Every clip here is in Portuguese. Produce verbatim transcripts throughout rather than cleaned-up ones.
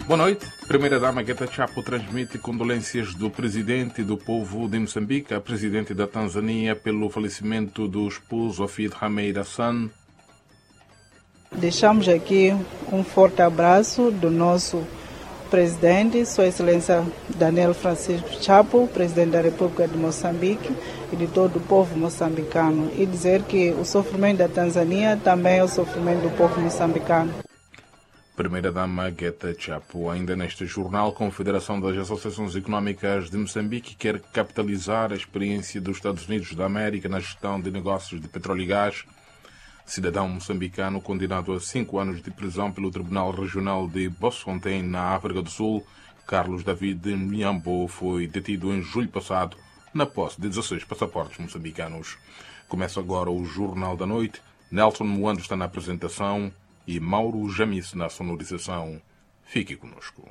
Boa noite. Primeira-Dama Geta Chapo transmite condolências do presidente e do povo de Moçambique, a presidente da Tanzânia, pelo falecimento do esposo Hafidh Ahmed Hassan. Deixamos aqui um forte abraço do nosso presidente, Sua Excelência Daniel Francisco Chapo, presidente da República de Moçambique, e de todo o povo moçambicano. E dizer que o sofrimento da Tanzânia também é o sofrimento do povo moçambicano. Primeira-Dama Geta Chapo, ainda neste jornal, a Confederação das Associações Económicas de Moçambique quer capitalizar a experiência dos Estados Unidos da América na gestão de negócios de petróleo e gás. Cidadão moçambicano condenado a cinco anos de prisão pelo Tribunal Regional de Bossfontein, na África do Sul, Carlos David Mnyambo, foi detido em julho passado na posse de dezesseis passaportes moçambicanos. Começa agora o Jornal da Noite. Nelson Moando está na apresentação e Mauro Jamice na sonorização. Fique conosco.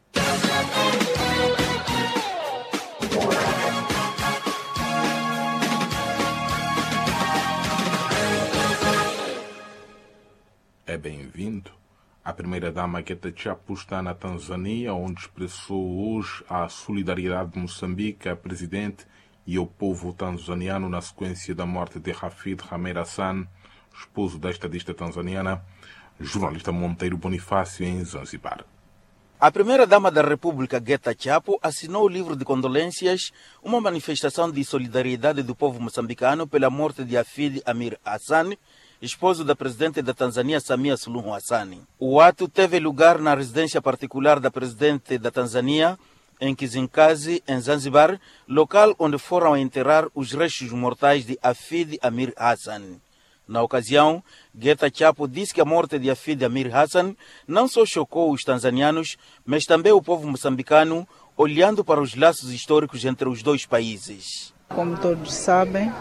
É bem-vindo. A primeira-dama Geta Chapo está na Tanzânia, onde expressou hoje a solidariedade de Moçambique, a presidente e ao povo tanzaniano na sequência da morte de Hafidh Ahmed Hassan, esposo da estadista tanzaniana, jornalista Monteiro Bonifácio, em Zanzibar. A primeira-dama da República, Geta Chapo, assinou o livro de condolências, uma manifestação de solidariedade do povo moçambicano pela morte de Hafidh Ahmed Hassan, esposo da presidente da Tanzânia, Samia Suluhu Hassan. O ato teve lugar na residência particular da presidente da Tanzânia, em Kizimkazi, em Zanzibar, local onde foram enterrar os restos mortais de Hafidh Ahmed Hassan. Na ocasião, Geta Chapo disse que a morte de Hafidh Ahmed Hassan não só chocou os tanzanianos, mas também o povo moçambicano, olhando para os laços históricos entre os dois países. Como todos sabem,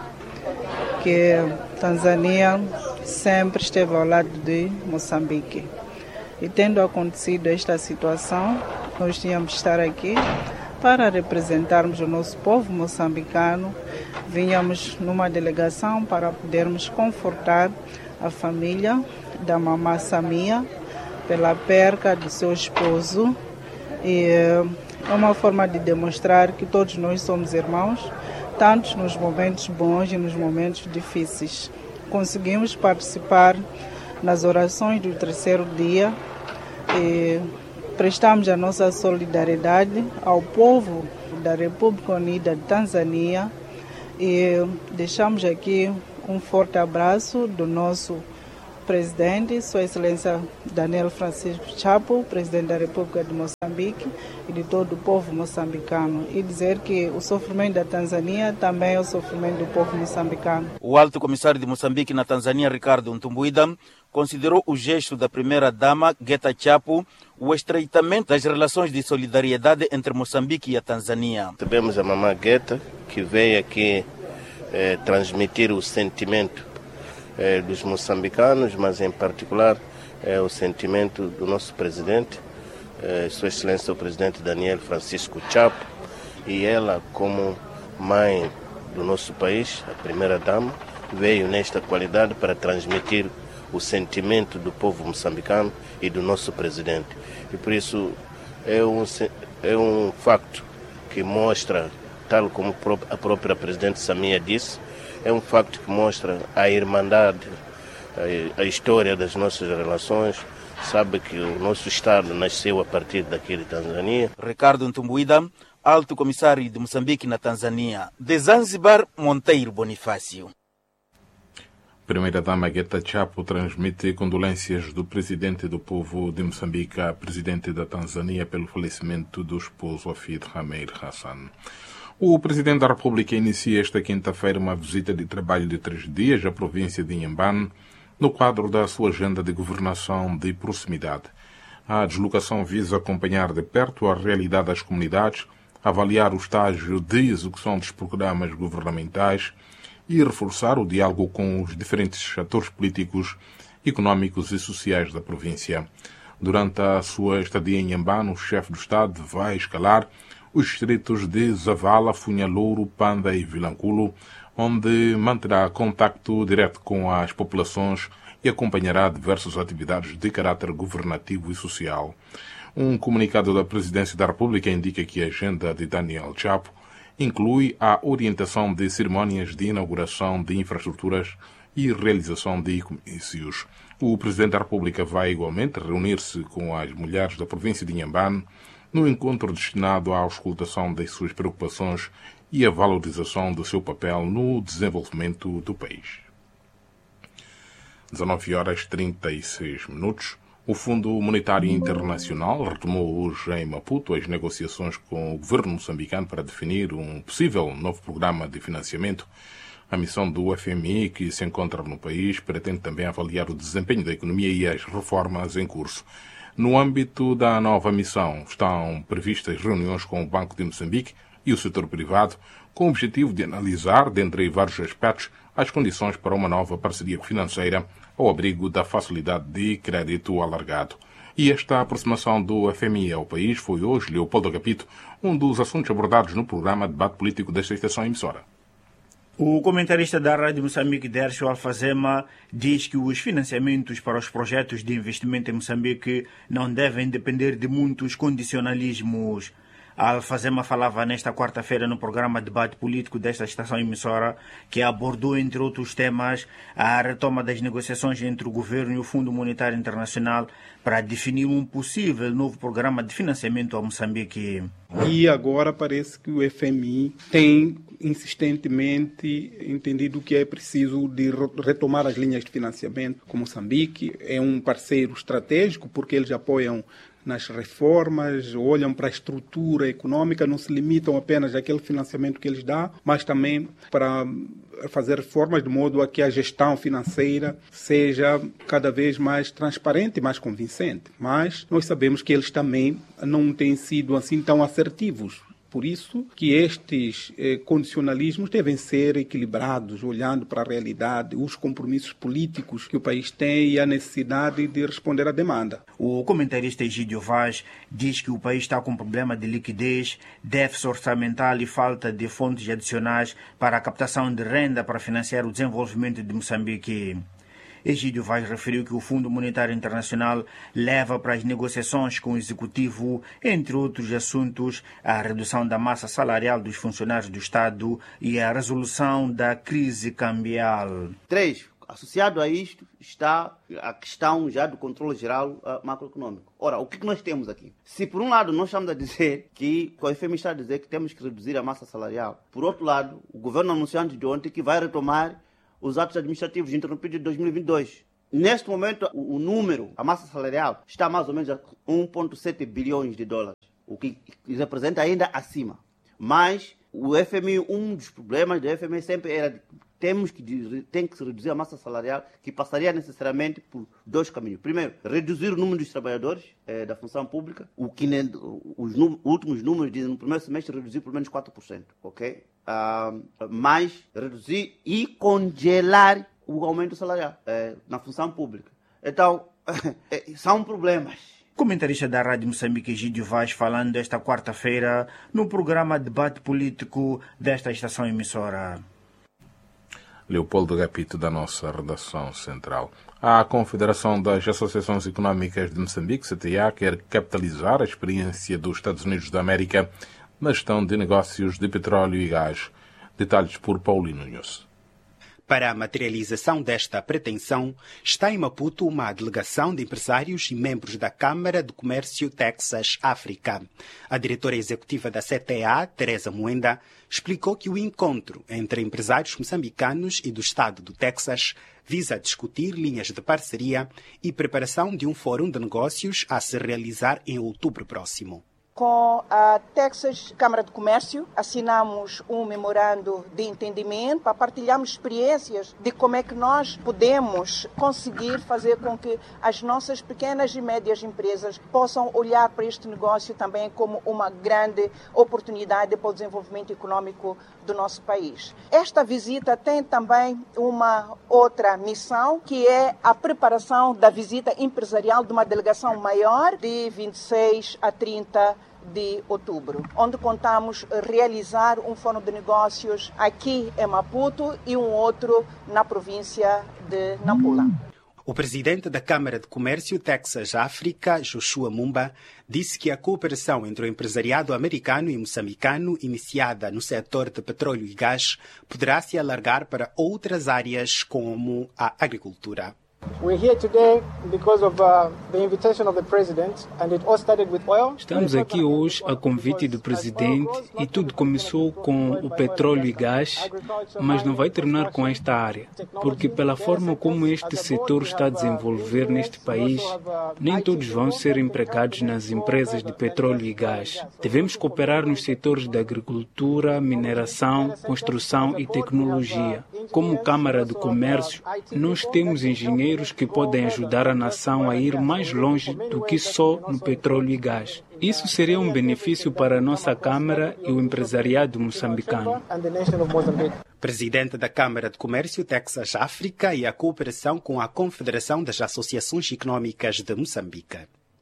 que a Tanzânia sempre esteve ao lado de Moçambique. E tendo acontecido esta situação, nós tínhamos de estar aqui para representarmos o nosso povo moçambicano. Vínhamos numa delegação para podermos confortar a família da mamã Samia pela perca de seu esposo. E é uma forma de demonstrar que todos nós somos irmãos, tanto nos momentos bons e nos momentos difíceis. Conseguimos participar nas orações do terceiro dia e prestamos a nossa solidariedade ao povo da República Unida de Tanzânia e deixamos aqui um forte abraço do nosso presidente, Sua Excelência Daniel Francisco Chapo, presidente da República de Moçambique, e de todo o povo moçambicano. E dizer que o sofrimento da Tanzânia também é o sofrimento do povo moçambicano. O alto comissário de Moçambique na Tanzânia, Ricardo Ntumbuida, considerou o gesto da primeira-dama, Geta Chapo, o estreitamento das relações de solidariedade entre Moçambique e a Tanzânia. Tivemos a mamã Geta, que veio aqui eh, transmitir o sentimento eh, dos moçambicanos, mas em particular eh, o sentimento do nosso presidente, eh, Sua Excelência o presidente Daniel Francisco Chapo, e ela, como mãe do nosso país, a primeira-dama, veio nesta qualidade para transmitir o sentimento do povo moçambicano e do nosso presidente. E por isso é um, é um facto que mostra, tal como a própria presidente Samia disse, é um facto que mostra a irmandade, a, a história das nossas relações. Sabe que o nosso Estado nasceu a partir daqui de Tanzânia. Ricardo Ntumbuida, alto comissário de Moçambique na Tanzânia. De Zanzibar, Monteiro Bonifácio. Primeira-dama Geta Chapo transmite condolências do presidente do povo de Moçambique à presidente da Tanzânia pelo falecimento do esposo Hafidh Ahmed Hassan. O presidente da República inicia esta quinta-feira uma visita de trabalho de três dias à província de Inhambane, no quadro da sua agenda de governação de proximidade. A deslocação visa acompanhar de perto a realidade das comunidades, avaliar o estágio de execução dos programas governamentais e reforçar o diálogo com os diferentes atores políticos, económicos e sociais da província. Durante a sua estadia em Inhambane, o chefe do Estado vai escalar os distritos de Zavala, Funhalouro, Panda e Vilanculo, onde manterá contacto direto com as populações e acompanhará diversas atividades de caráter governativo e social. Um comunicado da Presidência da República indica que a agenda de Daniel Chapo inclui a orientação de cerimónias de inauguração de infraestruturas e realização de comícios. O Presidente da República vai igualmente reunir-se com as mulheres da província de Inhambane no encontro destinado à auscultação das suas preocupações e à valorização do seu papel no desenvolvimento do país. dezenove horas e trinta e seis minutos. O Fundo Monetário Internacional retomou hoje em Maputo as negociações com o governo moçambicano para definir um possível novo programa de financiamento. A missão do F M I, que se encontra no país, pretende também avaliar o desempenho da economia e as reformas em curso. No âmbito da nova missão, estão previstas reuniões com o Banco de Moçambique e o setor privado, com o objetivo de analisar, dentre vários aspectos, as condições para uma nova parceria financeira ao abrigo da facilidade de crédito alargado. E esta aproximação do F M I ao país foi hoje, Leopoldo Agapito, um dos assuntos abordados no programa de debate político desta estação emissora. O comentarista da Rádio Moçambique, Dércio Alfazema, diz que os financiamentos para os projetos de investimento em Moçambique não devem depender de muitos condicionalismos. Alfazema falava nesta quarta-feira no programa Debate Político desta estação emissora, que abordou, entre outros temas, a retoma das negociações entre o governo e o Fundo Monetário Internacional para definir um possível novo programa de financiamento a Moçambique. E agora parece que o F M I tem insistentemente entendido que é preciso de retomar as linhas de financiamento com Moçambique. É um parceiro estratégico porque eles apoiam nas reformas, olham para a estrutura econômica, não se limitam apenas àquele financiamento que eles dão, mas também para fazer reformas de modo a que a gestão financeira seja cada vez mais transparente e mais convincente. Mas nós sabemos que eles também não têm sido assim tão assertivos. Por isso que estes eh, condicionalismos devem ser equilibrados, olhando para a realidade, os compromissos políticos que o país tem e a necessidade de responder à demanda. O comentarista Egídio Vaz diz que o país está com problema de liquidez, déficit orçamental e falta de fontes adicionais para a captação de renda para financiar o desenvolvimento de Moçambique. Egídio Vaz referiu que o Fundo Monetário Internacional leva para as negociações com o Executivo, entre outros assuntos, a redução da massa salarial dos funcionários do Estado e a resolução da crise cambial. Três, associado a isto está a questão já do controle geral uh, macroeconômico. Ora, o que, que nós temos aqui? Se por um lado nós estamos a dizer que o F M I está a dizer que temos que reduzir a massa salarial, por outro lado, o governo anunciou antes de ontem que vai retomar os atos administrativos interrompidos de dois mil e vinte e dois. Neste momento, o, o número, a massa salarial, está mais ou menos a um vírgula sete bilhões de dólares, o que representa ainda acima. Mas o F M I, um dos problemas do F M I sempre era temos que tem que se reduzir a massa salarial, que passaria necessariamente por dois caminhos. Primeiro, reduzir o número dos trabalhadores eh, da função pública, o que nem, os últimos números dizem no primeiro semestre reduzir pelo menos quatro por cento, ok? Uh, mais reduzir e congelar o aumento salarial eh, na função pública. Então, são problemas. Comentarista da Rádio Moçambique, Egídio Vaz, falando esta quarta-feira no programa Debate Político desta estação emissora. Leopoldo Agapito, da nossa redação central. A Confederação das Associações Económicas de Moçambique, C T A, quer capitalizar a experiência dos Estados Unidos da América na gestão de negócios de petróleo e gás. Detalhes por Paulino Nunes. Para a materialização desta pretensão, está em Maputo uma delegação de empresários e membros da Câmara de Comércio Texas-África. A diretora executiva da C T A, Teresa Moenda, explicou que o encontro entre empresários moçambicanos e do estado do Texas visa discutir linhas de parceria e preparação de um fórum de negócios a se realizar em outubro próximo. Com a Texas Câmara de Comércio, assinamos um memorando de entendimento para partilharmos experiências de como é que nós podemos conseguir fazer com que as nossas pequenas e médias empresas possam olhar para este negócio também como uma grande oportunidade para o desenvolvimento econômico do nosso país. Esta visita tem também uma outra missão, que é a preparação da visita empresarial de uma delegação maior de vinte e seis a trinta de outubro, onde contamos realizar um fórum de negócios aqui em Maputo e um outro na província de Nampula. O presidente da Câmara de Comércio Texas África, Joshua Mumba, disse que a cooperação entre o empresariado americano e moçambicano, iniciada no setor de petróleo e gás, poderá se alargar para outras áreas como a agricultura. Estamos aqui hoje a convite do presidente e tudo começou com o petróleo e gás, mas não vai terminar com esta área, porque pela forma como este setor está a desenvolver neste país, nem todos vão ser empregados nas empresas de petróleo e gás. Devemos cooperar nos setores da agricultura, mineração, construção e tecnologia. Como Câmara de Comércio, nós temos engenheiros que podem ajudar a nação a ir mais longe do que só no petróleo e gás. Isso seria um benefício para a nossa Câmara e o empresariado moçambicano. Presidente da Câmara de Comércio Texas África e a cooperação com a Confederação das Associações Econômicas de Moçambique.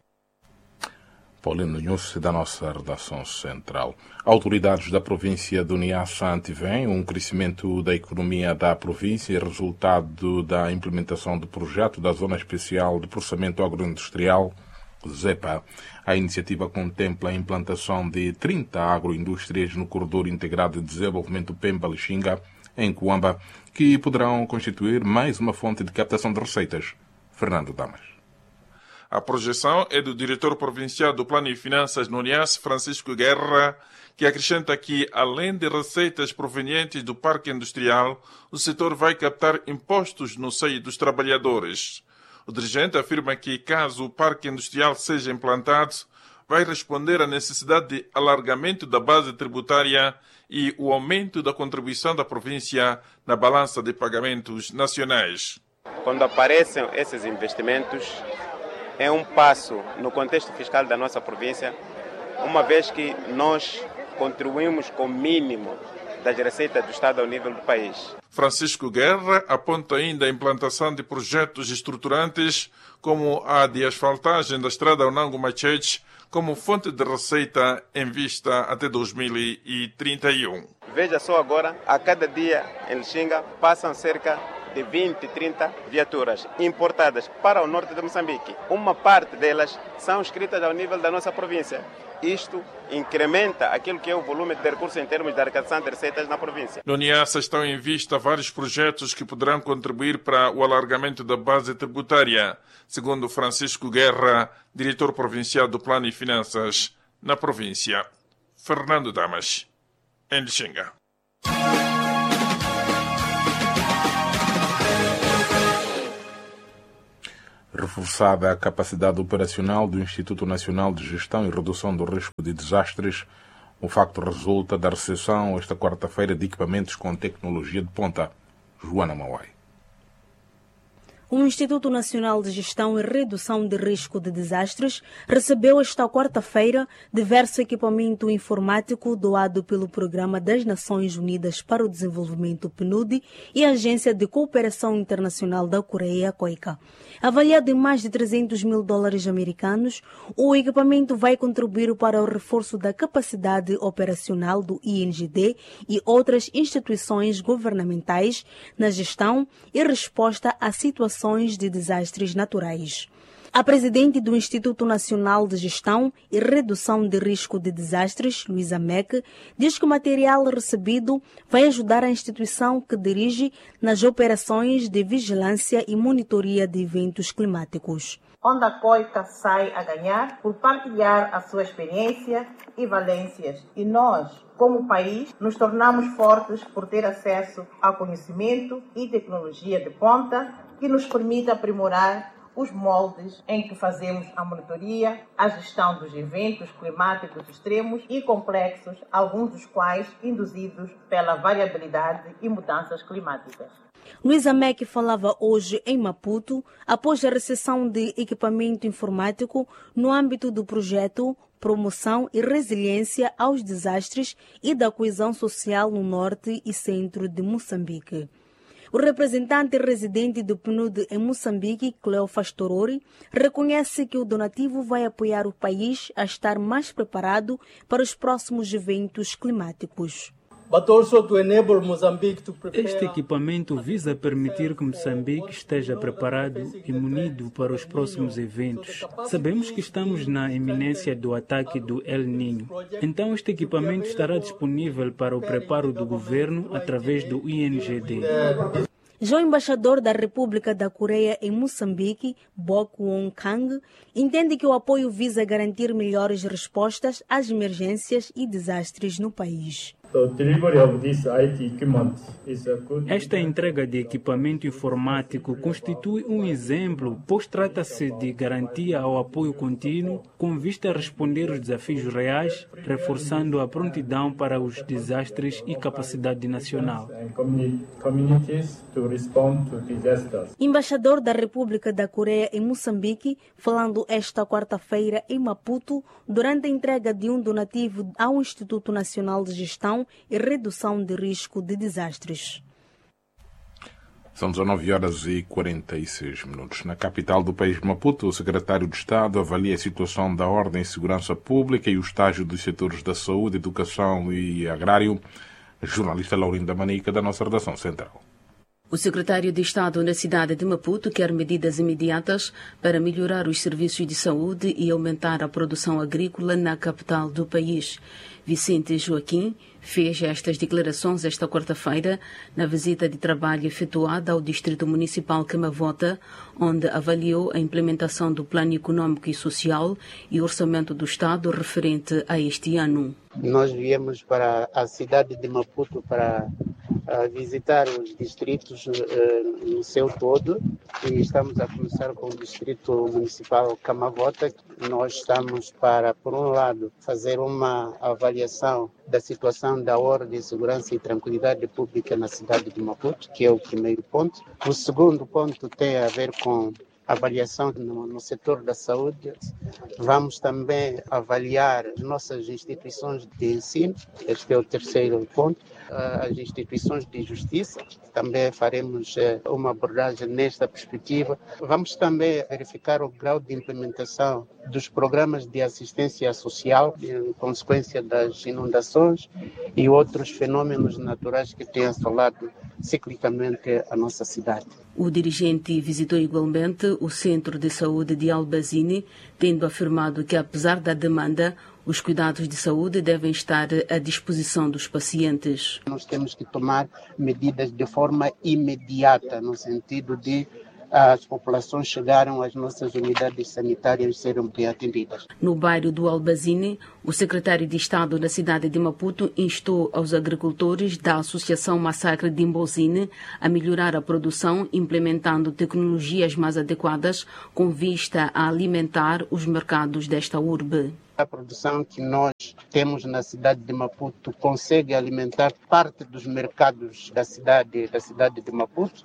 Paulino Nunes, da nossa redação central. Autoridades da província do Niassa antevêm um crescimento da economia da província, resultado da implementação do projeto da Zona Especial de Processamento Agroindustrial, ZEPA. A iniciativa contempla a implantação de trinta agroindústrias no Corredor Integrado de Desenvolvimento Pemba-Lixinga, em Coamba, que poderão constituir mais uma fonte de captação de receitas. Fernando Damas. A projeção é do diretor provincial do Plano e Finanças no Niassa, Francisco Guerra, que acrescenta que, além de receitas provenientes do parque industrial, o setor vai captar impostos no seio dos trabalhadores. O dirigente afirma que, caso o parque industrial seja implantado, vai responder à necessidade de alargamento da base tributária e o aumento da contribuição da província na balança de pagamentos nacionais. Quando aparecem esses investimentos, é um passo no contexto fiscal da nossa província, uma vez que nós contribuímos com o mínimo das receitas do Estado ao nível do país. Francisco Guerra aponta ainda a implantação de projetos estruturantes, como a de asfaltagem da estrada Onango-Machete, como fonte de receita em vista até dois mil e trinta e um. Veja só agora, a cada dia em Lixinga passam cerca de vinte, trinta viaturas importadas para o norte de Moçambique. Uma parte delas são inscritas ao nível da nossa província. Isto incrementa aquilo que é o volume de recursos em termos de arrecadação de receitas na província. No Niassa estão em vista vários projetos que poderão contribuir para o alargamento da base tributária, segundo Francisco Guerra, diretor provincial do Plano e Finanças na província. Fernando Damas, em Lixinga. Reforçada a capacidade operacional do Instituto Nacional de Gestão e Redução do Risco de Desastres, o facto resulta da recepção esta quarta-feira de equipamentos com tecnologia de ponta. Joana Mauai. O Instituto Nacional de Gestão e Redução de Risco de Desastres recebeu esta quarta-feira diverso equipamento informático doado pelo Programa das Nações Unidas para o Desenvolvimento P N U D e a Agência de Cooperação Internacional da Coreia, COICA. Avaliado em mais de trezentos mil dólares americanos, o equipamento vai contribuir para o reforço da capacidade operacional do I N G D e outras instituições governamentais na gestão e resposta à situação de desastres naturais. A presidente do Instituto Nacional de Gestão e Redução de Risco de Desastres, Luísa Meck, diz que o material recebido vai ajudar a instituição que dirige nas operações de vigilância e monitoria de eventos climáticos. Onde a COICA sai a ganhar por partilhar a sua experiência e valências. E nós, como país, nos tornamos fortes por ter acesso ao conhecimento e tecnologia de ponta que nos permite aprimorar os moldes em que fazemos a monitoria, a gestão dos eventos climáticos extremos e complexos, alguns dos quais induzidos pela variabilidade e mudanças climáticas. Luísa Meck falava hoje em Maputo, após a recepção de equipamento informático no âmbito do projeto Promoção e Resiliência aos Desastres e da Coesão Social no Norte e Centro de Moçambique. O representante residente do P N U D em Moçambique, Cleofas Torori, reconhece que o donativo vai apoiar o país a estar mais preparado para os próximos eventos climáticos. Este equipamento visa permitir que Moçambique esteja preparado e munido para os próximos eventos. Sabemos que estamos na iminência do ataque do El Niño. Então este equipamento estará disponível para o preparo do governo através do I N G D. Já o embaixador da República da Coreia em Moçambique, Bok Won-kang, entende que o apoio visa garantir melhores respostas às emergências e desastres no país. Esta entrega de equipamento informático constitui um exemplo, pois trata-se de garantia ao apoio contínuo com vista a responder aos desafios reais, reforçando a prontidão para os desastres e capacidade nacional. Embaixador da República da Coreia em Moçambique, falando esta quarta-feira em Maputo, durante a entrega de um donativo ao Instituto Nacional de Gestão e Redução de Risco de Desastres. São dezenove horas e quarenta e seis minutos. Na capital do país, Maputo, o secretário de Estado avalia a situação da ordem e segurança pública e o estágio dos setores da saúde, educação e agrário. A jornalista Laurinda Manica, da nossa redação central. O secretário de Estado na cidade de Maputo quer medidas imediatas para melhorar os serviços de saúde e aumentar a produção agrícola na capital do país. Vicente Joaquim fez estas declarações esta quarta-feira na visita de trabalho efetuada ao Distrito Municipal Camavota, onde avaliou a implementação do Plano Econômico e Social e Orçamento do Estado referente a este ano. Nós viemos para a cidade de Maputo para a visitar os distritos uh, no seu todo e estamos a começar com o Distrito Municipal Camavota. Nós estamos para, por um lado, fazer uma avaliação da situação da ordem, segurança e tranquilidade pública na cidade de Maputo, que é o primeiro ponto. O segundo ponto tem a ver com avaliação no, no setor da saúde. Vamos também avaliar nossas instituições de ensino, este é o terceiro ponto. As instituições de justiça, também faremos uma abordagem nesta perspectiva. Vamos também verificar o grau de implementação dos programas de assistência social em consequência das inundações e outros fenômenos naturais que têm assolado ciclicamente a nossa cidade. O dirigente visitou igualmente o Centro de Saúde de Albazine, tendo afirmado que, apesar da demanda, os cuidados de saúde devem estar à disposição dos pacientes. Nós temos que tomar medidas de forma imediata, no sentido de as populações chegaram às nossas unidades sanitárias e serem bem atendidas. No bairro do Albazine, o secretário de Estado da cidade de Maputo instou aos agricultores da Associação Massacre de Imbozine a melhorar a produção, implementando tecnologias mais adequadas com vista a alimentar os mercados desta urbe. A produção que nós temos na cidade de Maputo consegue alimentar parte dos mercados da cidade, da cidade de Maputo.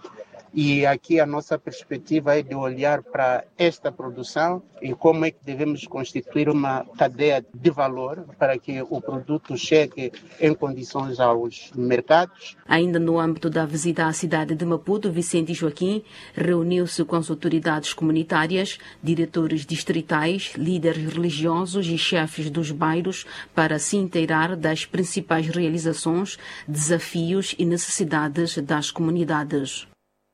E aqui a nossa perspectiva é de olhar para esta produção e como é que devemos constituir uma cadeia de valor para que o produto chegue em condições aos mercados. Ainda no âmbito da visita à cidade de Maputo, Vicente Joaquim reuniu-se com as autoridades comunitárias, diretores distritais, líderes religiosos e chefes dos bairros para se inteirar das principais realizações, desafios e necessidades das comunidades.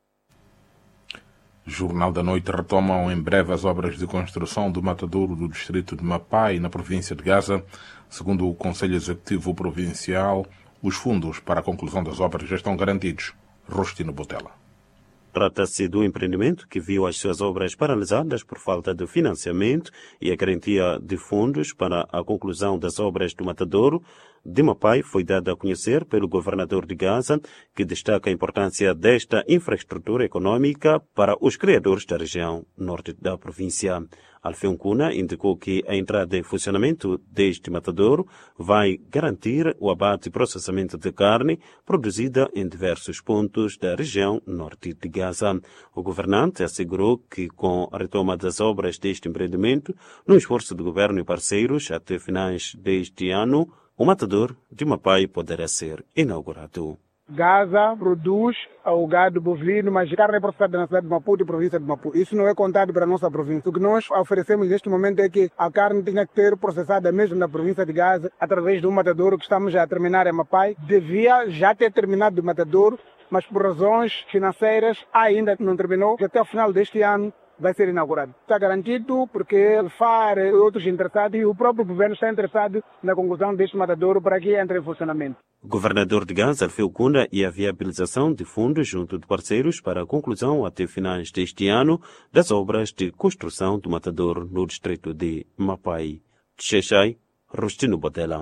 Jornal da Noite retomam em breve as obras de construção do matadouro do distrito de Mapai, na província de Gaza. Segundo o Conselho Executivo Provincial, os fundos para a conclusão das obras já estão garantidos. Rostino Botella. Trata-se do empreendimento que viu as suas obras paralisadas por falta de financiamento e a garantia de fundos para a conclusão das obras do matadouro de Mapai foi dada a conhecer pelo governador de Gaza, que destaca a importância desta infraestrutura econômica para os criadores da região norte da província. Alfeu Cuna indicou que a entrada em funcionamento deste matadouro vai garantir o abate e processamento de carne produzida em diversos pontos da região norte de Gaza. O governante assegurou que, com a retoma das obras deste empreendimento, no esforço do governo e parceiros até finais deste ano, o matadouro de Mapai poderá ser inaugurado. Gaza produz o gado bovino, mas a carne é processada na cidade de Maputo e província de Maputo. Isso não é contado para a nossa província. O que nós oferecemos neste momento é que a carne tenha que ser processada mesmo na província de Gaza, através de um matadouro que estamos a terminar em Mapai. Devia já ter terminado o matadouro, mas por razões financeiras ainda não terminou. Até o final deste ano vai ser inaugurado. Está garantido porque o F A R e outros interessados e o próprio governo está interessado na conclusão deste matadouro para que entre em funcionamento. O governador de Gaza, Alfeu Kunda, e a viabilização de fundos junto de parceiros para a conclusão até finais deste ano das obras de construção do matadouro no distrito de Mapai. Xexai, Rustino Botela.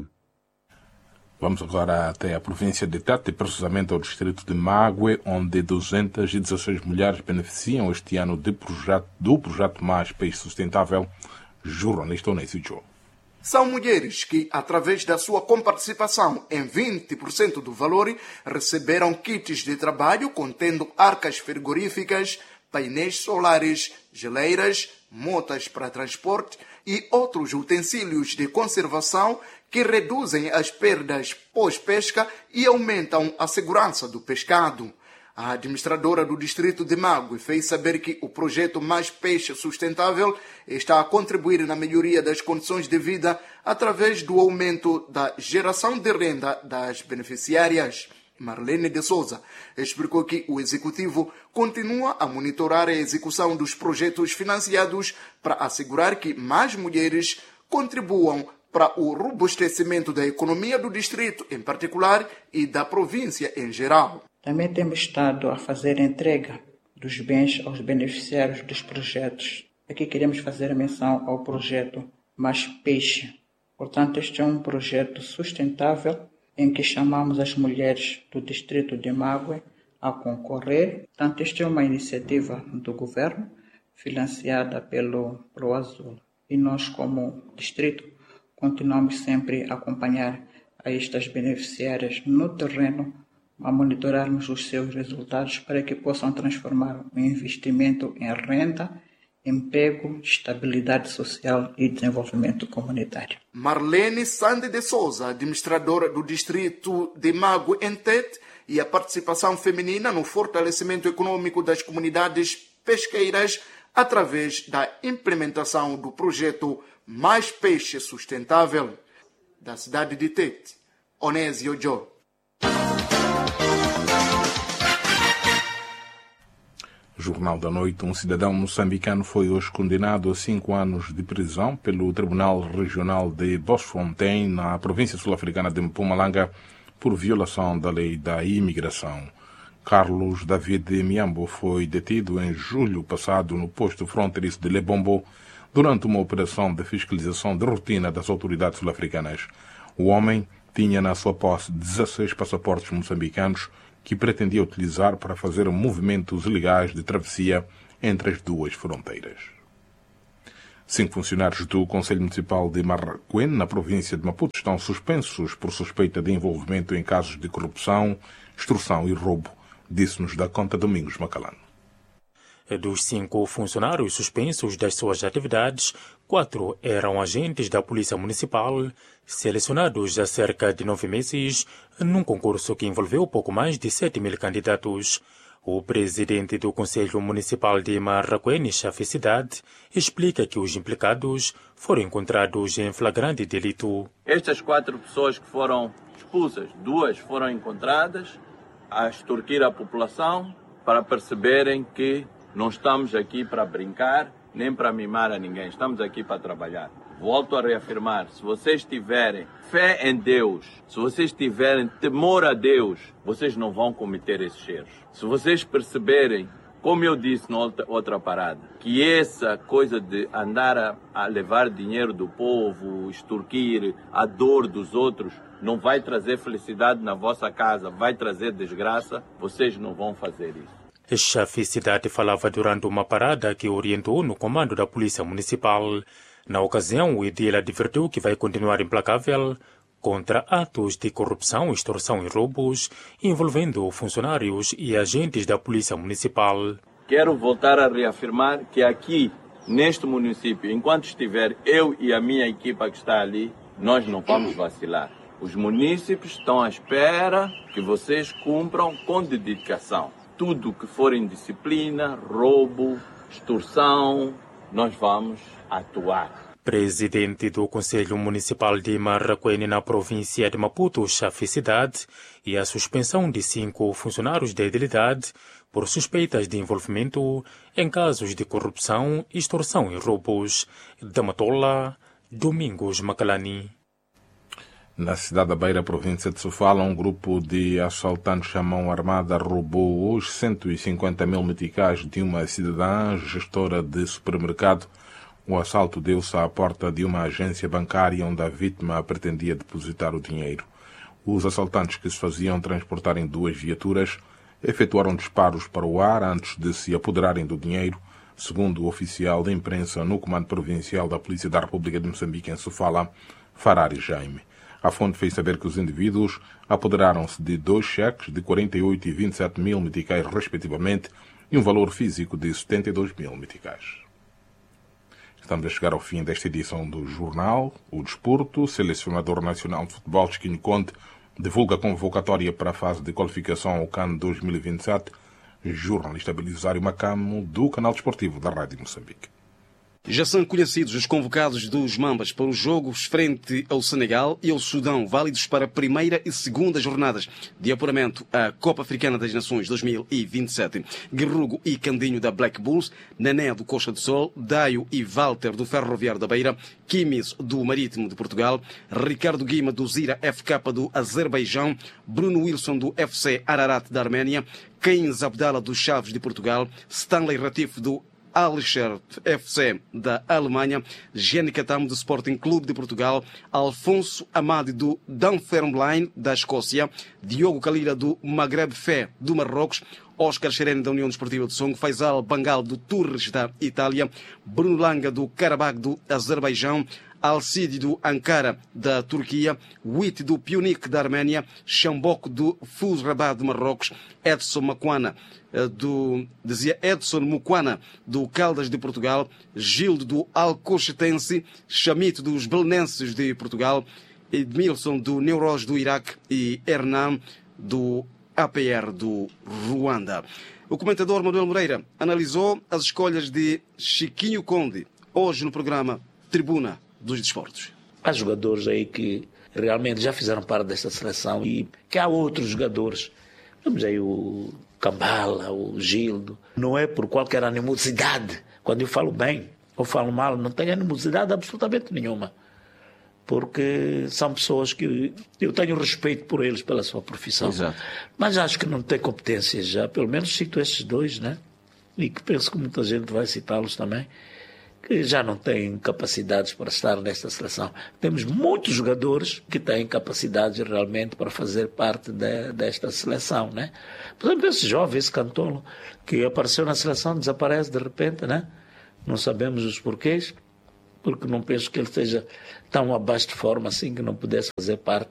Vamos agora até a província de Tete, precisamente ao distrito de Mague, onde duzentas e dezesseis mulheres beneficiam este ano de projeto, do projeto Mais Peixe Sustentável. Jornalista Onésio Joe. São mulheres que, através da sua comparticipação em vinte por cento do valor, receberam kits de trabalho contendo arcas frigoríficas, painéis solares, geleiras, motas para transporte e outros utensílios de conservação que reduzem as perdas pós-pesca e aumentam a segurança do pescado. A administradora do distrito de Mague fez saber que o projeto Mais Peixe Sustentável está a contribuir na melhoria das condições de vida através do aumento da geração de renda das beneficiárias. Marlene de Souza explicou que o executivo continua a monitorar a execução dos projetos financiados para assegurar que mais mulheres contribuam para o robustecimento da economia do distrito em particular e da província em geral. Também temos estado a fazer entrega dos bens aos beneficiários dos projetos. Aqui queremos fazer a menção ao projeto Mais Peixe. Portanto, este é um projeto sustentável em que chamamos as mulheres do distrito de Mague a concorrer. Portanto, esta é uma iniciativa do governo financiada pelo ProAzul. E nós, como distrito, continuamos sempre a acompanhar a estas beneficiárias no terreno, a monitorarmos os seus resultados para que possam transformar o investimento em renda, emprego, estabilidade social e desenvolvimento comunitário. Marlene Sande de Souza, administradora do distrito de Mague em Tete, e a participação feminina no fortalecimento econômico das comunidades pesqueiras através da implementação do projeto Mais Peixe Sustentável. Da cidade de Tete, Onésio Joe. Jornal da Noite. Um cidadão moçambicano foi hoje condenado a cinco anos de prisão pelo Tribunal Regional de Bosfontein, na província sul-africana de Mpumalanga, por violação da lei da imigração. Carlos David Miambo foi detido em julho passado no posto fronteiriço de Lebombo durante uma operação de fiscalização de rotina das autoridades sul-africanas. O homem tinha na sua posse dezesseis passaportes moçambicanos que pretendia utilizar para fazer movimentos ilegais de travessia entre as duas fronteiras. Cinco funcionários do Conselho Municipal de Marraquém, na província de Maputo, estão suspensos por suspeita de envolvimento em casos de corrupção, extorsão e roubo, disse-nos da conta Domingos Macalano. Dos cinco funcionários suspensos das suas atividades, quatro eram agentes da Polícia Municipal, selecionados há cerca de nove meses, num concurso que envolveu pouco mais de sete mil candidatos. O presidente do Conselho Municipal de Marraquém, Chaficidade, explica que os implicados foram encontrados em flagrante delito. Estas quatro pessoas que foram expulsas, duas foram encontradas a extorquir a população para perceberem que não estamos aqui para brincar, nem para mimar a ninguém. Estamos aqui para trabalhar. Volto a reafirmar, se vocês tiverem fé em Deus, se vocês tiverem temor a Deus, vocês não vão cometer esses erros. Se vocês perceberem, como eu disse na outra, outra parada, que essa coisa de andar a, a levar dinheiro do povo, extorquir a dor dos outros, não vai trazer felicidade na vossa casa, vai trazer desgraça, vocês não vão fazer isso. Chaficidade falava durante uma parada que orientou no comando da Polícia Municipal. Na ocasião, o edil advertiu que vai continuar implacável contra atos de corrupção, extorsão e roubos envolvendo funcionários e agentes da Polícia Municipal. Quero voltar a reafirmar que aqui, neste município, enquanto estiver eu e a minha equipa que está ali, nós não vamos vacilar. Os munícipes estão à espera que vocês cumpram com dedicação. Tudo que for indisciplina, roubo, extorsão, nós vamos atuar. Presidente do Conselho Municipal de Marraquene, na província de Maputo, chefe cidade, e a suspensão de cinco funcionários da idilidade por suspeitas de envolvimento em casos de corrupção, extorsão e roubos. Da Matola, Domingos Macalani. Na cidade da Beira, província de Sofala, um grupo de assaltantes à mão armada roubou os cento e cinquenta mil meticais de uma cidadã gestora de supermercado. O assalto deu-se à porta de uma agência bancária onde a vítima pretendia depositar o dinheiro. Os assaltantes, que se faziam transportar em duas viaturas, efetuaram disparos para o ar antes de se apoderarem do dinheiro, segundo o oficial de imprensa no Comando Provincial da Polícia da República de Moçambique, em Sofala, Farari Jaime. A fonte fez saber que os indivíduos apoderaram-se de dois cheques de quarenta e oito e vinte e sete mil meticais, respectivamente, e um valor físico de setenta e dois mil meticais. Estamos a chegar ao fim desta edição do jornal. O Desporto, o selecionador nacional de futebol, Chiquinho Conde, divulga a convocatória para a fase de qualificação ao CAN dois mil e vinte e sete. Jornalista Belisário Macamo, do canal desportivo da Rádio Moçambique. Já são conhecidos os convocados dos Mambas para os jogos frente ao Senegal e ao Sudão, válidos para a primeira e segunda jornadas de apuramento à Copa Africana das Nações dois mil e vinte e sete. Guerrugo e Candinho da Black Bulls, Nané do Costa do Sol, Daio e Walter do Ferroviário da Beira, Kimis do Marítimo de Portugal, Ricardo Guima do Zira F K do Azerbaijão, Bruno Wilson do F C Ararat da Arménia, Keynes Abdala do Chaves de Portugal, Stanley Ratif do Alisher F C da Alemanha, Jenny Catamo do Sporting Clube de Portugal, Alfonso Amadi do Dunfermline da Escócia, Diogo Kalila do Maghreb Fé do Marrocos, Oscar Xerene da União Desportiva de Songo, Faisal Bangal do Tours da Itália, Bruno Langa do Karabakh do Azerbaijão, Alcide do Ankara da Turquia, Witt do Pionik da Arménia, Xambok do Fuz Rabat do Marrocos, Edson Makwana do dizia Edson Mukwana do Caldas de Portugal, Gildo do Alcochetense, Chamito dos Belenenses de Portugal, Edmilson do Neuros do Iraque e Hernan do A P R do Ruanda. O comentador Manuel Moreira analisou as escolhas de Chiquinho Conde hoje no programa Tribuna dos Desportos. Há jogadores aí que realmente já fizeram parte desta seleção e que há outros jogadores. Vamos aí o Cambala, o Gildo. Não é por qualquer animosidade. Quando eu falo bem ou falo mal, não tenho animosidade absolutamente nenhuma. Porque são pessoas que eu tenho respeito por eles, pela sua profissão. Exato. Mas acho que não tem competências já. Pelo menos cito esses dois, né? E que penso que muita gente vai citá-los também, que já não têm capacidades para estar nesta seleção. Temos muitos jogadores que têm capacidades realmente para fazer parte de, desta seleção, né? Por exemplo, esse jovem, esse Cantolo, que apareceu na seleção, desaparece de repente, né? Não sabemos os porquês, porque não penso que ele esteja tão abaixo de forma assim que não pudesse fazer parte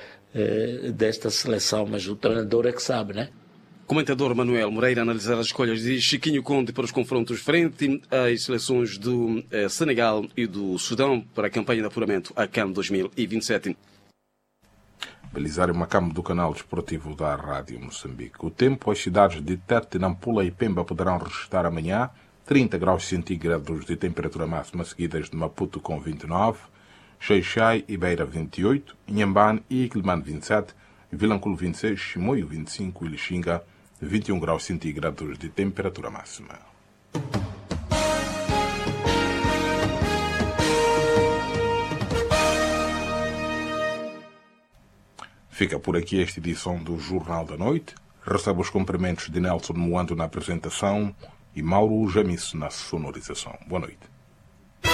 eh, desta seleção, mas o treinador é que sabe, né? Comentador Manuel Moreira a analisar as escolhas de Chiquinho Conde para os confrontos frente às seleções do eh, Senegal e do Sudão para a campanha de apuramento à CAN dois mil e vinte e sete. Belisário Macamo, do canal desportivo da Rádio Moçambique. O tempo, as cidades de Tete, Nampula e Pemba poderão registrar amanhã trinta graus centígrados de temperatura máxima, seguidas de Maputo com vinte e nove, Xai-Xai e Beira vinte e oito, Inhambane e Quilmane vinte e sete, Vilanculo vinte e seis, Chimoio vinte e cinco e Lixinga vinte e um graus centígrados de temperatura máxima. Fica por aqui esta edição do Jornal da Noite. Recebo os cumprimentos de Nelson Moando na apresentação e Mauro Jamice na sonorização. Boa noite.